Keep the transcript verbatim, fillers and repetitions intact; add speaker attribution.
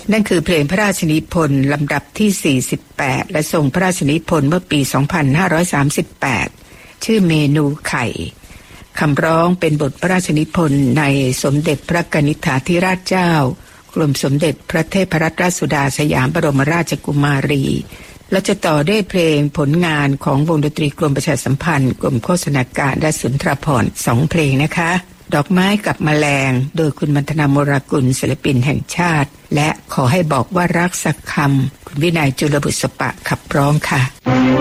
Speaker 1: นั่นคือเพลงพระราชนิพนธ์ลำดับที่สี่สิบแปดและทรงพระราชนิพนธ์เมื่อปีสองพันห้าร้อยสามสิบแปดชื่อเมนูไข่คำร้องเป็นบทพระราชนิพนธ์ในสมเด็จพระกนิษฐาธิราชเจ้ากรมสมเด็จพระเทพรัตนราชสุดาสยามบรมราชกุมารีและจะต่อด้วยเพลงผลงานของวงดนตรีกรมประชาสัมพันธ์กรมโฆษณาการและสุนทรภรณ์สองเพลงนะคะดอกไม้กับแมลงโดยคุณมัณฑนาโมรากุลศิลปินแห่งชาติและขอให้บอกว่ารักสักคำคุณวินัยจุลบุษปะขับร้องค่ะ